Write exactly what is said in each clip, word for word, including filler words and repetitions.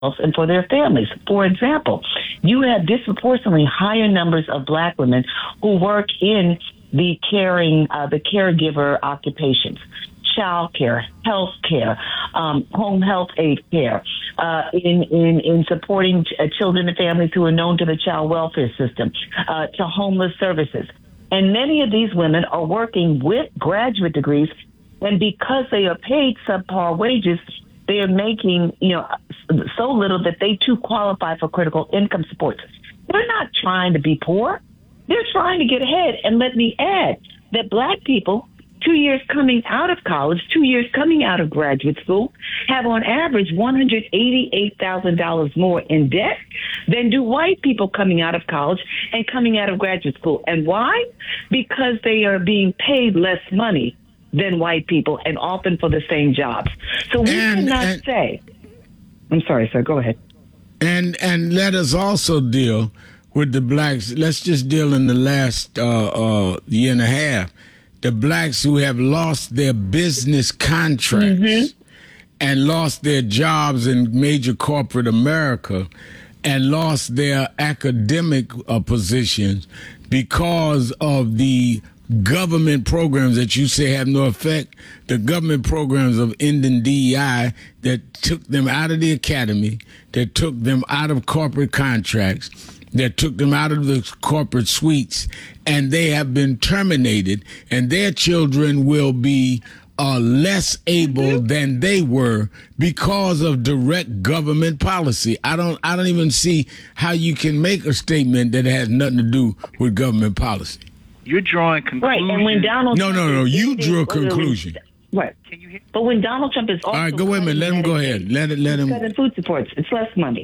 and for their families. For example, you have disproportionately higher numbers of black women who work in the caring, uh, the caregiver occupations, child care, health care, um, home health aid care, uh, in, in, in supporting ch- uh, children and families who are known to the child welfare system, uh, to homeless services. And many of these women are working with graduate degrees, and because they are paid subpar wages, they are making, you know, so little that they too qualify for critical income support. They're not trying to be poor. They're trying to get ahead. And let me add that black people, two years coming out of college, two years coming out of graduate school, have on average one hundred eighty-eight thousand dollars more in debt than do white people coming out of college and coming out of graduate school. And why? Because they are being paid less money than white people, and often for the same jobs. So we and, cannot and, say, I'm sorry, sir, go ahead. And and let us also deal with the blacks. Let's just deal in the last uh, uh, year and a half. The blacks who have lost their business contracts mm-hmm. and lost their jobs in major corporate America and lost their academic uh, positions because of the government programs that you say have no effect, the government programs of ending D E I that took them out of the academy, that took them out of corporate contracts, that took them out of the corporate suites, and they have been terminated, and their children will be uh, less able than they were because of direct government policy. I don't I don't even see how you can make a statement that has nothing to do with government policy. You're drawing conclusions. Right, and when Donald no, Trump no, no, you is, drew a conclusion. Right, but when Donald Trump is also all right, go wait a minute. Let him go ahead. Let it. Let him. Cutting food supports. It's less money.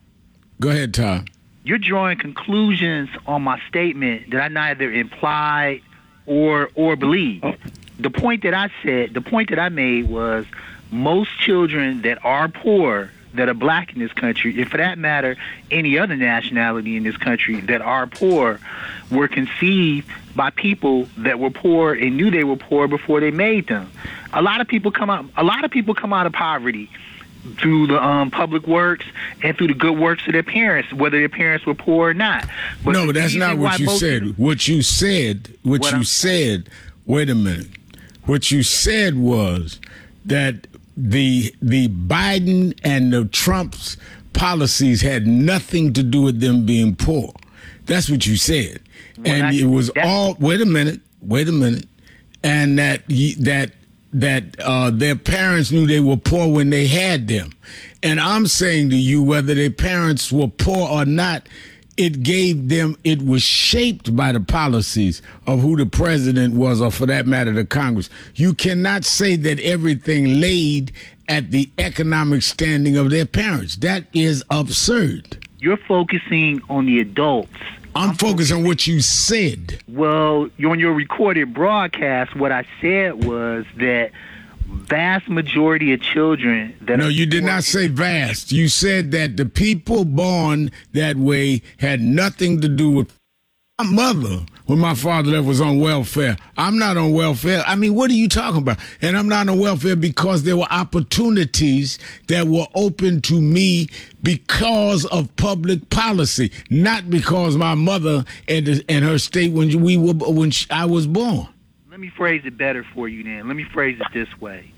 Go ahead, Todd. You're drawing conclusions on my statement that I neither implied or or believe. Oh. The point that I said, the point that I made was most children that are poor, that are black in this country, and for that matter, any other nationality in this country that are poor, were conceived by people that were poor and knew they were poor before they made them. A lot of people come out. A lot of people come out of poverty through the um, public works and through the good works of their parents, whether their parents were poor or not. But no, but that's not what you said. People, what you said, what, what you I'm, said. Wait a minute. What you said was that the the Biden and the Trump's policies had nothing to do with them being poor. That's what you said. Well, and it was all, wait a minute, wait a minute. And that that that uh, their parents knew they were poor when they had them. And I'm saying to you, whether their parents were poor or not, it gave them, it was shaped by the policies of who the president was, or for that matter, the Congress. You cannot say that everything laid at the economic standing of their parents. That is absurd. You're focusing on the adults. I'm, I'm focusing on what you said. Well, on your recorded broadcast, what I said was that vast majority of children that no, are you did not say vast. You said that the people born that way had nothing to do with my mother. When my father left was on welfare. I'm not on welfare. I mean, what are you talking about? And I'm not on welfare because there were opportunities that were open to me because of public policy, not because my mother and and her state when we were when she, I was born. Let me phrase it better for you then. Let me phrase it this way.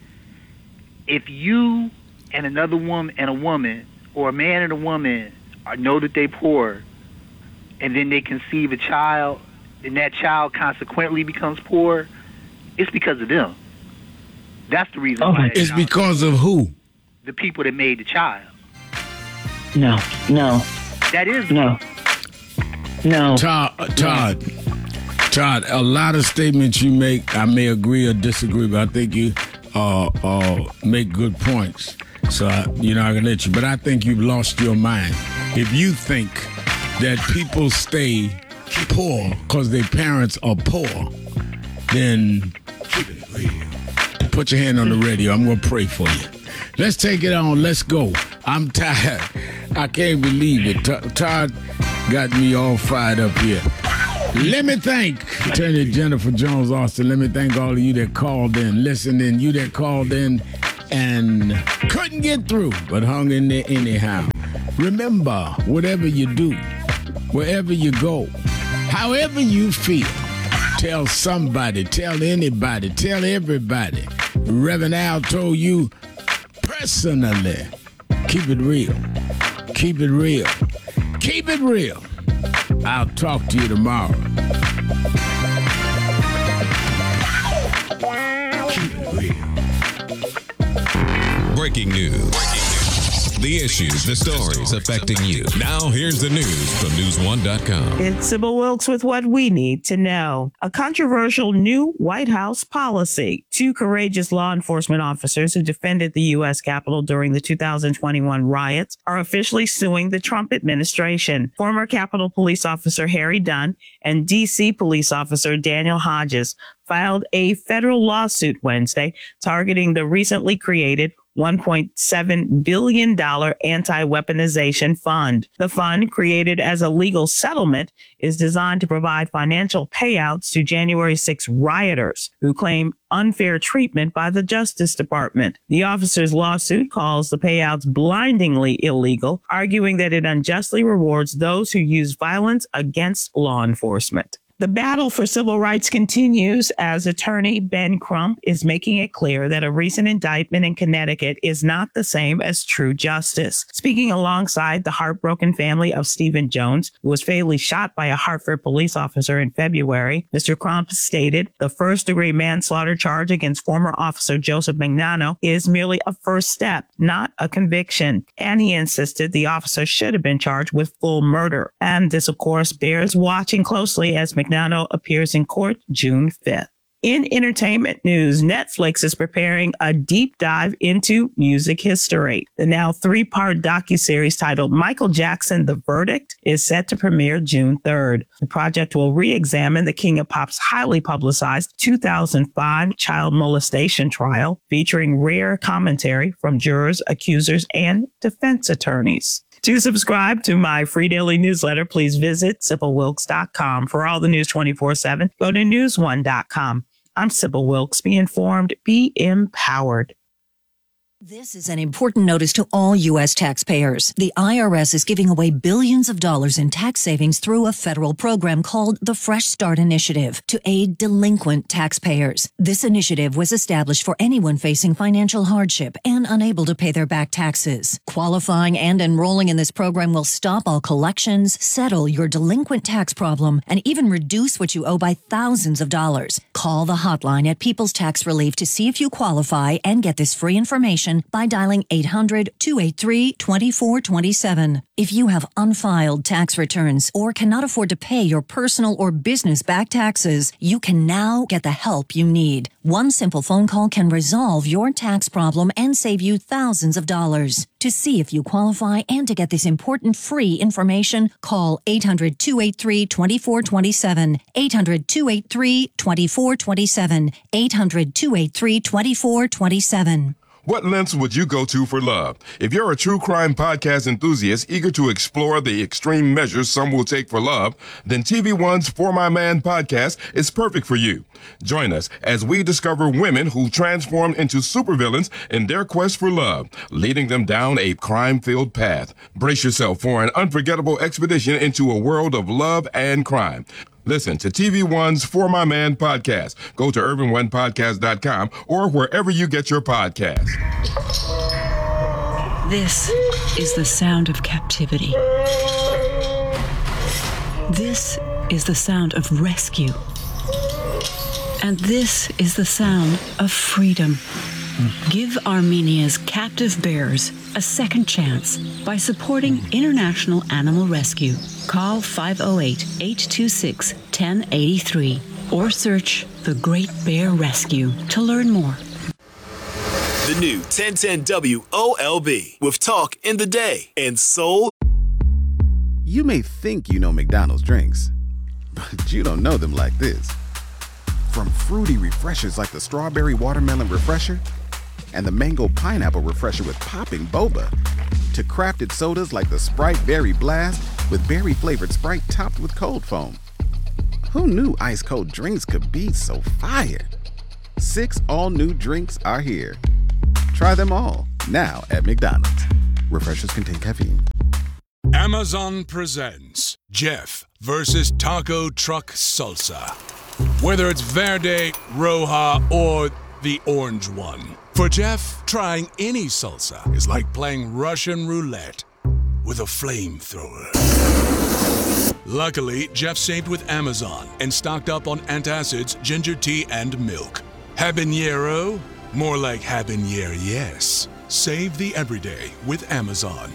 If you and another woman and a woman, or a man and a woman, are, know that they poor, and then they conceive a child, and that child consequently becomes poor, it's because of them. That's the reason okay. why. It's because of who? The people that made the child. No, no. That is no. No. Todd, Todd, Todd, a lot of statements you make, I may agree or disagree, but I think you uh, uh, make good points. So, I, you know, I can let you. But I think you've lost your mind. If you think that people stay poor because their parents are poor, then put your hand on the radio. I'm going to pray for you. Let's take it on. Let's go. I'm tired. I can't believe it. T- Todd got me all fired up here. Let me thank Attorney Jennifer Jones Austin. Let me thank all of you that called in, listened in, you that called in and couldn't get through, but hung in there anyhow. Remember, whatever you do, wherever you go, however you feel, tell somebody, tell anybody, tell everybody. Reverend Al told you personally, keep it real, keep it real, keep it real. I'll talk to you tomorrow. Keep it real. Breaking news. The issues, the stories affecting you. Now, here's the news from news one dot com. It's Sybil Wilkes with what we need to know. A controversial new White House policy. Two courageous law enforcement officers who defended the U S Capitol during the two thousand twenty-one riots are officially suing the Trump administration. Former Capitol Police Officer Harry Dunn and D C Police Officer Daniel Hodges filed a federal lawsuit Wednesday targeting the recently created one point seven billion dollars anti-weaponization fund. The fund, created as a legal settlement, is designed to provide financial payouts to January sixth rioters who claim unfair treatment by the Justice Department. The officer's lawsuit calls the payouts blindingly illegal, arguing that it unjustly rewards those who use violence against law enforcement. The battle for civil rights continues as attorney Ben Crump is making it clear that a recent indictment in Connecticut is not the same as true justice. Speaking alongside the heartbroken family of Stephen Jones, who was fatally shot by a Hartford police officer in February, Mister Crump stated the first-degree manslaughter charge against former officer Joseph Magnano is merely a first step, not a conviction. And he insisted the officer should have been charged with full murder. And this, of course, bears watching closely as Magnano appears in court June fifth. In entertainment news, Netflix is preparing a deep dive into music history. The now three-part docuseries titled Michael Jackson: The Verdict is set to premiere June third. The project will re-examine the King of Pop's highly publicized two thousand five child molestation trial, featuring rare commentary from jurors, accusers, and defense attorneys. To subscribe to my free daily newsletter, please visit Sybil Wilkes dot com. For all the news twenty-four seven, go to news one dot com. I'm Sybil Wilkes. Be informed, be empowered. This is an important notice to all U S taxpayers. The I R S is giving away billions of dollars in tax savings through a federal program called the Fresh Start Initiative to aid delinquent taxpayers. This initiative was established for anyone facing financial hardship and unable to pay their back taxes. Qualifying and enrolling in this program will stop all collections, settle your delinquent tax problem, and even reduce what you owe by thousands of dollars. Call the hotline at People's Tax Relief to see if you qualify and get this free information by dialing eight hundred, two eight three, two four two seven. If you have unfiled tax returns or cannot afford to pay your personal or business back taxes, you can now get the help you need. One simple phone call can resolve your tax problem and save you thousands of dollars. To see if you qualify and to get this important free information, call eight hundred, two eight three, two four two seven, eight hundred, two eight three, two four two seven, eight hundred, two eight three, two four two seven. What lengths would you go to for love? If you're a true crime podcast enthusiast eager to explore the extreme measures some will take for love, then T V One's For My Man podcast is perfect for you. Join us as we discover women who transform into supervillains in their quest for love, leading them down a crime-filled path. Brace yourself for an unforgettable expedition into a world of love and crime. Listen to T V One's For My Man podcast. Go to urban one podcast dot com or wherever you get your podcasts. This is the sound of captivity. This is the sound of rescue. And this is the sound of freedom. Give Armenia's captive bears a second chance by supporting International Animal Rescue. Call five oh eight, eight two six, one oh eight three or search The Great Bear Rescue to learn more. The new ten ten W O L B with talk in the day and soul. You may think you know McDonald's drinks, but you don't know them like this. From fruity refreshers like the Strawberry Watermelon Refresher and the Mango Pineapple Refresher with popping boba, to crafted sodas like the Sprite Berry Blast with berry-flavored Sprite topped with cold foam. Who knew ice-cold drinks could be so fire? Six all-new drinks are here. Try them all, now at McDonald's. Refreshers contain caffeine. Amazon presents Jeff versus Taco Truck Salsa. Whether it's Verde, Roja, or the orange one. For Jeff, trying any salsa is like playing Russian roulette with a flamethrower. Luckily, Jeff saved with Amazon and stocked up on antacids, ginger tea, and milk. Habanero? More like habanero, yes. Save the everyday with Amazon.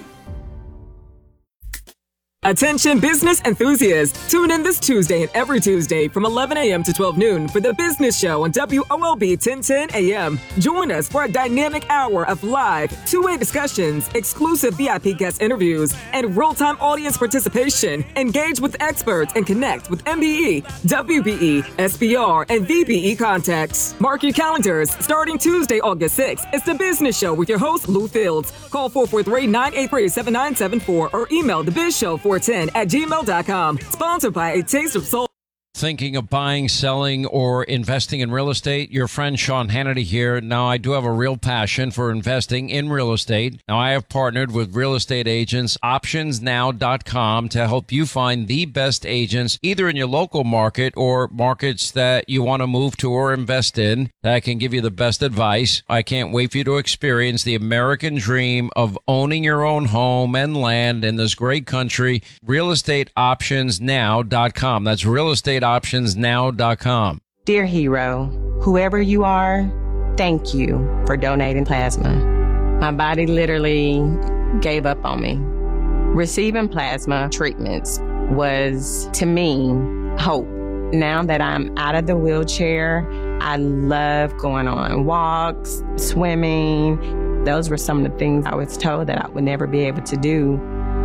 Attention business enthusiasts. Tune in this Tuesday and every Tuesday from eleven a.m. to twelve noon for The Business Show on W O L B ten ten A M. Join us for a dynamic hour of live, two-way discussions, exclusive V I P guest interviews, and real-time audience participation. Engage with experts and connect with M B E, W B E, S B R, and V B E contacts. Mark your calendars. Starting Tuesday, August sixth, it's The Business Show with your host, Lou Fields. Call four four three, nine eight three, seven nine seven four or email the biz show four ten at gmail dot com. Sponsored by A Taste of Soul. Thinking of buying, selling, or investing in real estate? Your friend Sean Hannity here. Now, I do have a real passion for investing in real estate. Now, I have partnered with real estate agents, options now dot com, to help you find the best agents, either in your local market or markets that you want to move to or invest in, that can give you the best advice. I can't wait for you to experience the American dream of owning your own home and land in this great country. real estate options now dot com. That's real estate options now dot com. Dear hero, whoever you are, thank you for donating plasma. My body literally gave up on me. Receiving plasma treatments was, to me, hope. Now that I'm out of the wheelchair, I love going on walks, swimming. Those were some of the things I was told that I would never be able to do.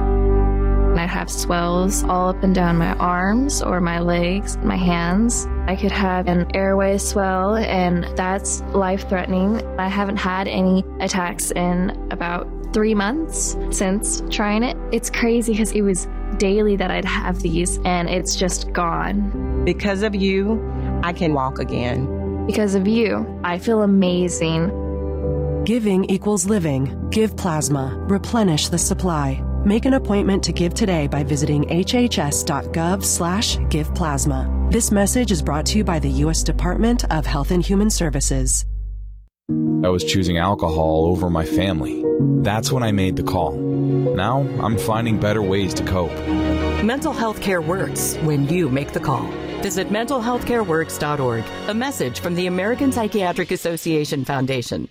I have swells all up and down my arms or my legs, my hands. I could have an airway swell, and that's life-threatening. I haven't had any attacks in about three months since trying it. It's crazy because it was daily that I'd have these, and it's just gone. Because of you, I can walk again. Because of you, I feel amazing. Giving equals living. Give plasma. Replenish the supply. Make an appointment to give today by visiting hhs.gov slash give plasma. This message is brought to you by the U S Department of Health and Human Services. I was choosing alcohol over my family. That's when I made the call. Now I'm finding better ways to cope. Mental health care works when you make the call. Visit mental health care works dot org. A message from the American Psychiatric Association Foundation.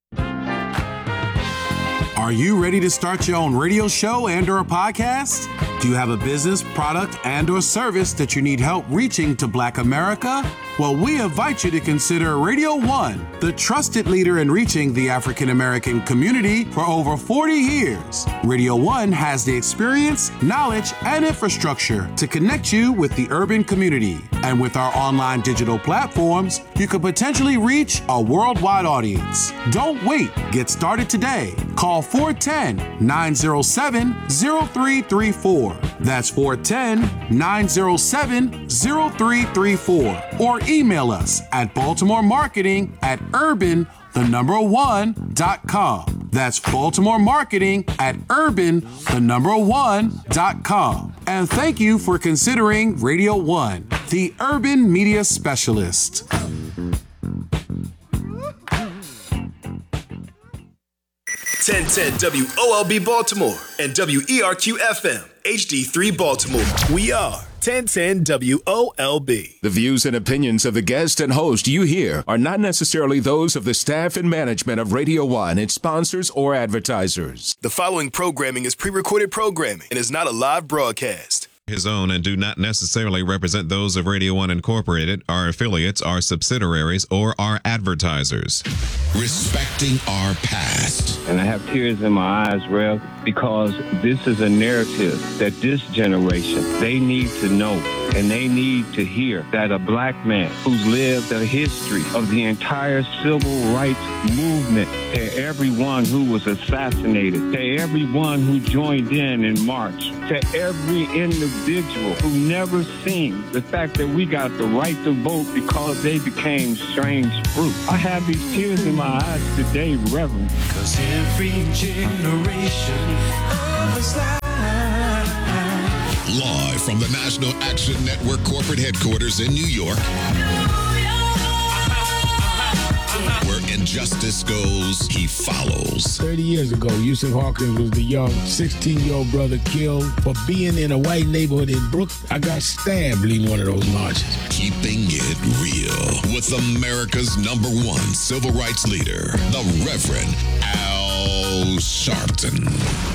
Are you ready to start your own radio show and or a podcast? Do you have a business, product, and or service that you need help reaching to Black America? Well, we invite you to consider Radio One, the trusted leader in reaching the African American community for over forty years. Radio One has the experience, knowledge, and infrastructure to connect you with the urban community. And with our online digital platforms, you could potentially reach a worldwide audience. Don't wait. Get started today. Call four one zero, nine zero seven, zero three three four. That's four one zero, nine zero seven, zero three three four. Or email us at Baltimore Marketing at urban, the number one, dot com. That's Baltimore Marketing at urban, the number one, dot com. And thank you for considering Radio One, the urban media specialist. ten ten W O L B Baltimore and W E R Q F M H D three Baltimore. We are ten ten W O L B. The views and opinions of the guest and host you hear are not necessarily those of the staff and management of Radio One, its sponsors, or advertisers. The following programming is pre-recorded programming and is not a live broadcast. His own and do not necessarily represent those of Radio One Incorporated, our affiliates, our subsidiaries, or our advertisers. Respecting our past. And I have tears in my eyes, Rev, because this is a narrative that this generation, they need to know And they need to hear that a black man who's lived a history of the entire civil rights movement, to everyone who was assassinated, to everyone who joined in in March, to every individual who never seen the fact that we got the right to vote because they became strange fruit. I have these tears in my eyes today, Reverend. Cause every generation of us Live from the National Action Network corporate headquarters in New York, where injustice goes, he follows. thirty years ago, Yusuf Hawkins was the young sixteen-year-old brother killed for being in a white neighborhood in Brooklyn. I got stabbed leading one of those marches. Keeping it real with America's number one civil rights leader, the Reverend Al Sharpton.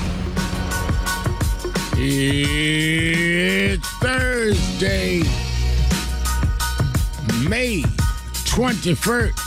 It's Thursday, May twenty-first.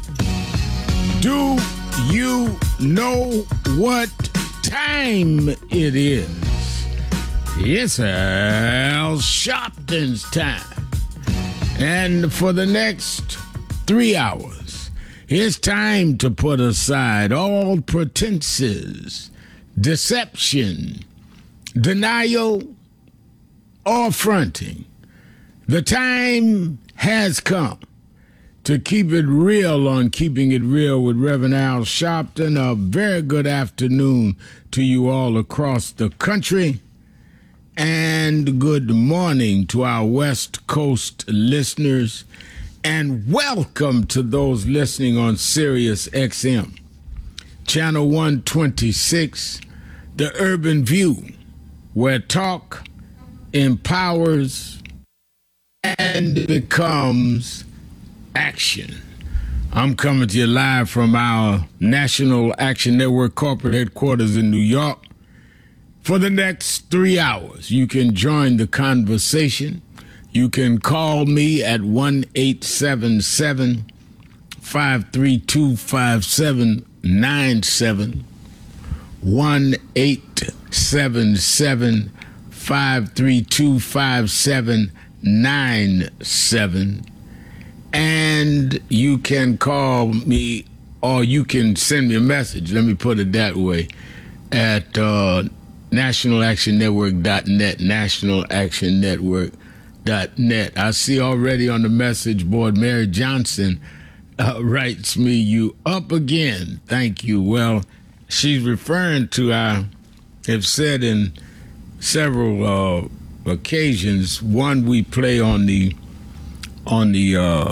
Do you know what time it is? It's Al Sharpton's time. And for the next three hours, it's time to put aside all pretenses, deception, denial, or fronting. The time has come to keep it real on Keeping It Real with Reverend Al Sharpton. A very good afternoon to you all across the country, and good morning to our West Coast listeners, and welcome to those listening on Sirius X M, Channel one twenty-six, The Urban View, where talk empowers and becomes action. I'm coming to you live from our National Action Network corporate headquarters in New York. For the next three hours, you can join the conversation. You can call me at one eight seven seven, five three two, five seven nine seven. one eight seven seven, five three two, five seven nine seven. And you can call me, or you can send me a message, let me put it that way, at uh, national action network dot net, national action network dot net. I see already on the message board, Mary Johnson uh, writes me, "You up again." Thank you. Well, she's referring to, I have said in several uh, occasions, one we play on the on the uh,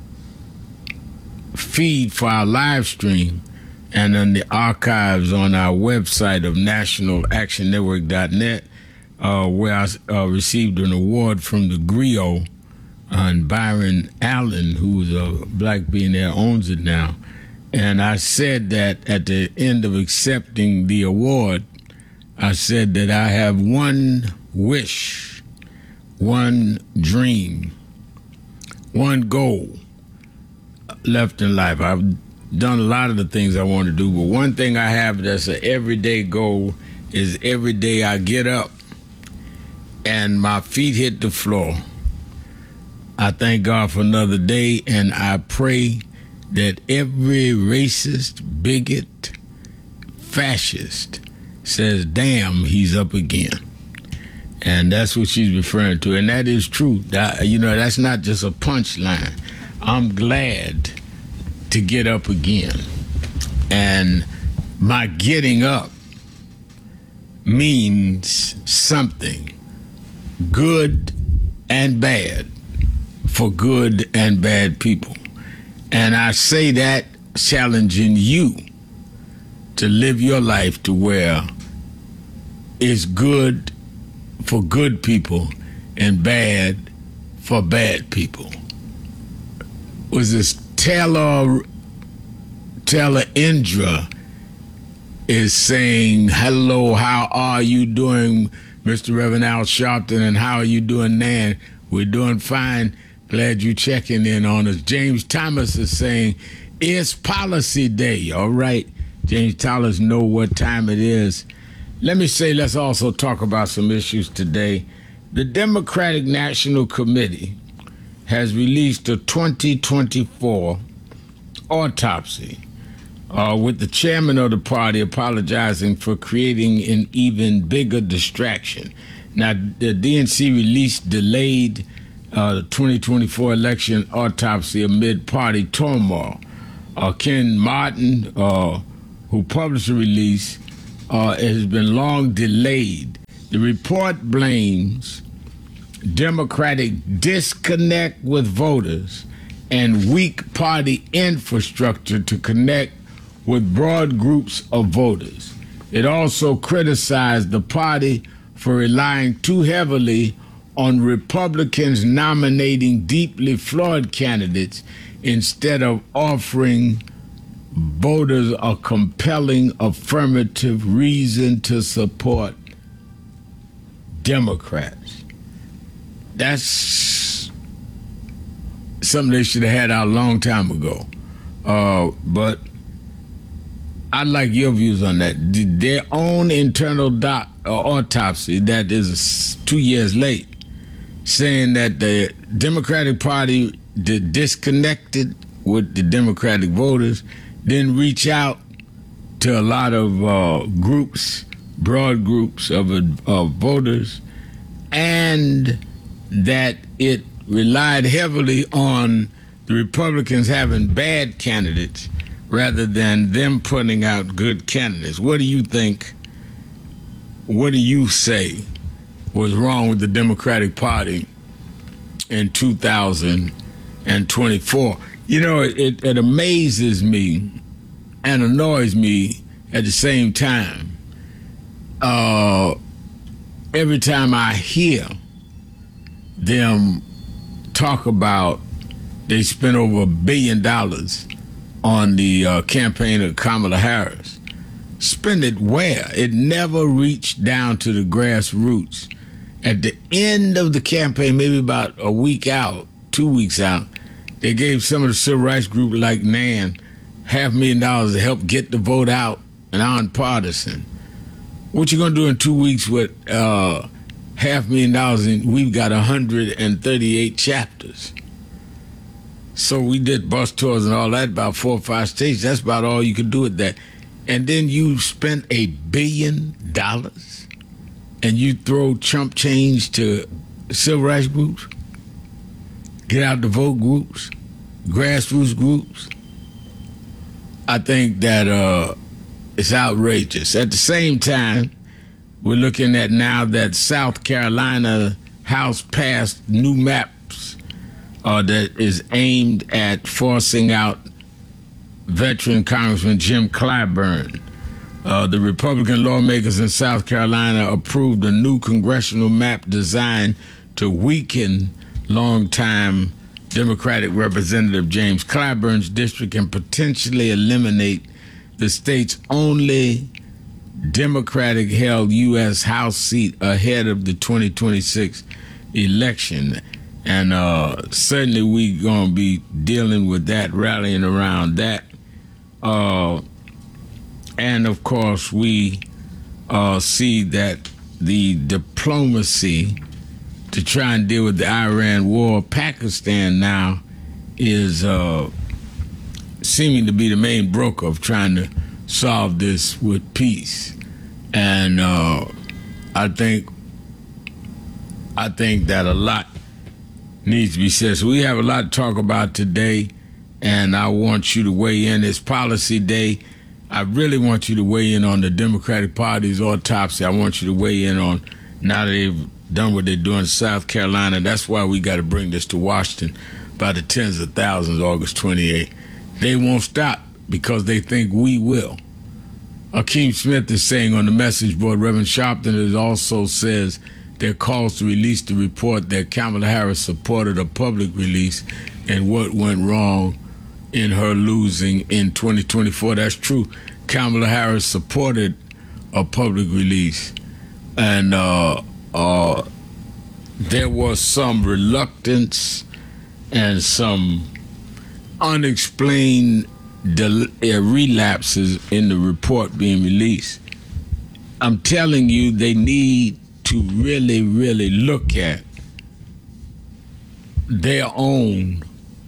feed for our live stream, and on the archives on our website of national action network dot net, uh, where I uh, received an award from the Griot, and Byron Allen, who's a black billionaire, owns it now. And I said that at the end of accepting the award, I said that I have one wish, one dream, one goal left in life. I've done a lot of the things I want to do, but one thing I have that's an everyday goal is every day I get up and my feet hit the floor, I thank God for another day, and I pray that every racist, bigot, fascist says, damn, he's up again. And that's what she's referring to. And that is true. That, you know, that's not just a punchline. I'm glad to get up again. And my getting up means something, good and bad, for good and bad people. And I say that challenging you to live your life to where it's good for good people and bad for bad people. Was this Taylor, Taylor Indra is saying, hello, how are you doing, Mister Reverend Al Sharpton, and how are you doing, Nan? We're doing fine. Glad you checking in on us. James Thomas is saying, it's policy day. All right. James Thomas know what time it is. Let me say, let's also talk about some issues today The Democratic National Committee has released a twenty twenty-four autopsy, uh, with the chairman of the party apologizing for creating an even bigger distraction. Now, the D N C released delayed uh, the twenty twenty-four election autopsy amid party turmoil. Uh, Ken Martin, uh, who published the release, uh, has been long delayed. The report blames Democratic disconnect with voters and weak party infrastructure to connect with broad groups of voters. It also criticized the party for relying too heavily on Republicans nominating deeply flawed candidates instead of offering voters a compelling affirmative reason to support Democrats. That's something they should have had out a long time ago. Uh, but I'd like your views on that. Their own internal doc, uh, autopsy that is two years late, saying that the Democratic Party did disconnected with the Democratic voters, didn't reach out to a lot of uh, groups, broad groups of, of voters, and that it relied heavily on the Republicans having bad candidates rather than them putting out good candidates. What do you think, what do you say was wrong with the Democratic Party in two thousand twenty-four? You know, it, it amazes me and annoys me at the same time. Uh, every time I hear them talk about they spent over a billion dollars on the uh, campaign of Kamala Harris. Spend it where? It never reached down to the grassroots. At the end of the campaign, maybe about a week out, two weeks out, they gave some of the civil rights group like N A N half a million dollars to help get the vote out and nonpartisan. What you gonna do in two weeks with uh, half a million dollars and we've got one hundred thirty-eight chapters? So we did bus tours and all that, about four or five states. That's about all you could do with that. And then you spent a billion dollars and you throw chump change to civil rights groups, get out the vote groups, grassroots groups. I think that uh, it's outrageous. At the same time, we're looking at now that South Carolina House passed new maps uh, that is aimed at forcing out veteran Congressman Jim Clyburn. Uh, the Republican lawmakers in South Carolina approved a new congressional map designed to weaken longtime Democratic Representative James Clyburn's district and potentially eliminate the state's only Democratic-held U S House seat ahead of the twenty twenty-six election. And uh, certainly we're going to be dealing with that, rallying around that. Uh, and, of course, we uh, see that the diplomacy to try and deal with the Iran war, Pakistan now is uh, seeming to be the main broker of trying to solve this with peace. And uh, I think I think that a lot needs to be said. So we have a lot to talk about today, and I want you to weigh in. It's Policy Day. I really want you to weigh in on the Democratic Party's autopsy. I want you to weigh in on, now that they've done what they're doing in South Carolina, that's why we got to bring this to Washington by the tens of thousands, August twenty-eighth. They won't stop because they think we will. Akeem Smith is saying on the message board, Reverend Sharpton is also says their calls to release the report that Kamala Harris supported a public release and what went wrong in her losing in twenty twenty-four. That's true. Kamala Harris supported a public release, and uh, uh, there was some reluctance and some unexplained del- uh, relapses in the report being released. I'm telling you, they need to really, really look at their own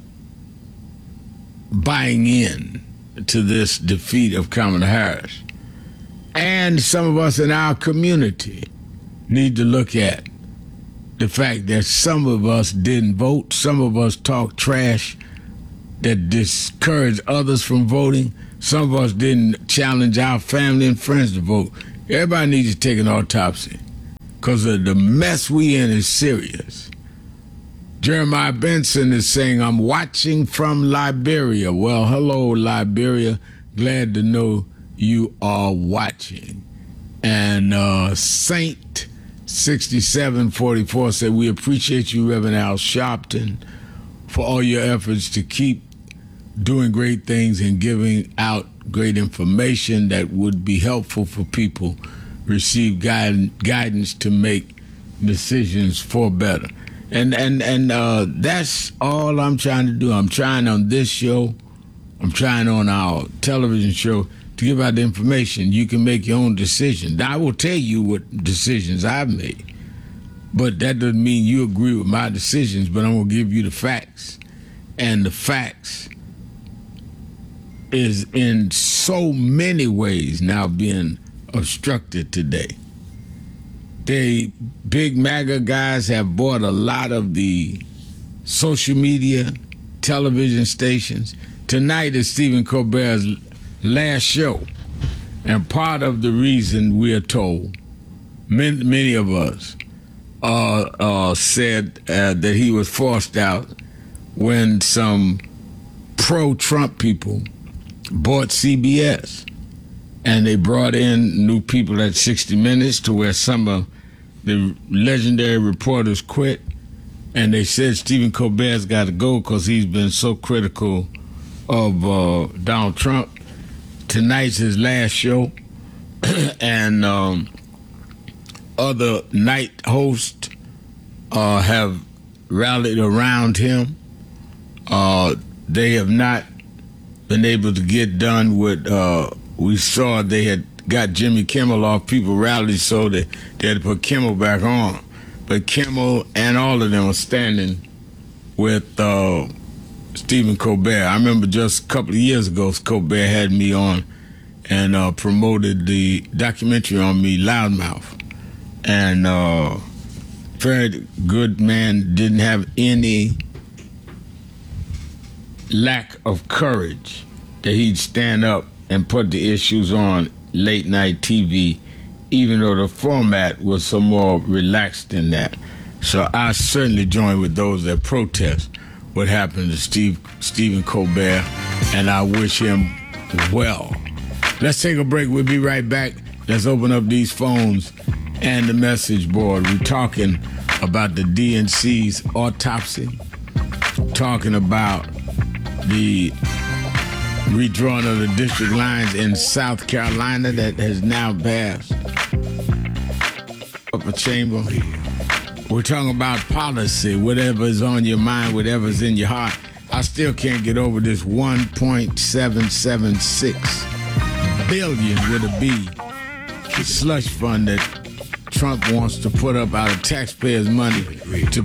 buying in to this defeat of Kamala Harris. And some of us in our community need to look at the fact that some of us didn't vote, some of us talk trash that discouraged others from voting, some of us didn't challenge our family and friends to vote. Everybody needs to take an autopsy because the mess we in is serious. Jeremiah Benson is saying, I'm watching from Liberia. Well, hello, Liberia. Glad to know you are watching. And uh, Saint sixty-seven forty-four said, we appreciate you, Reverend Al Sharpton, for all your efforts to keep doing great things and giving out great information that would be helpful for people receive guide, guidance to make decisions for better. And and and uh, that's all I'm trying to do. I'm trying on this show, I'm trying on our television show to give out the information. You can make your own decisions. I will tell you what decisions I've made, but that doesn't mean you agree with my decisions, but I'm going to give you the facts. And the facts is in so many ways now being obstructed today. The big MAGA guys have bought a lot of the social media, television stations. Tonight is Stephen Colbert's last show. And part of the reason we're told, many, many of us uh, uh, said uh, that he was forced out when some pro-Trump people bought C B S. And they brought in new people at sixty minutes to where some of the legendary reporters quit. And they said Stephen Colbert's got to go because he's been so critical of uh, Donald Trump. Tonight's his last show. And um, other night hosts uh, have rallied around him. Uh, they have not been able to get done with, uh, we saw they had got Jimmy Kimmel off. People rallied so that they had to put Kimmel back on. But Kimmel and all of them are standing with uh, Stephen Colbert. I remember just a couple of years ago, Colbert had me on and uh, promoted the documentary on me, Loudmouth. And uh, very good man, didn't have any lack of courage that he'd stand up and put the issues on late night T V, even though the format was so more relaxed than that. So I certainly join with those that protest what happened to Steve Stephen Colbert, and I wish him well. Let's take a break. We'll be right back. Let's open up these phones and the message board. We're talking about the D N C's autopsy, talking about the redrawing of the district lines in South Carolina that has now passed up a chamber. We're talking about policy, whatever's on your mind, whatever's in your heart. I still can't get over this one point seven seven six billion with a B, the slush fund that Trump wants to put up out of taxpayers' money to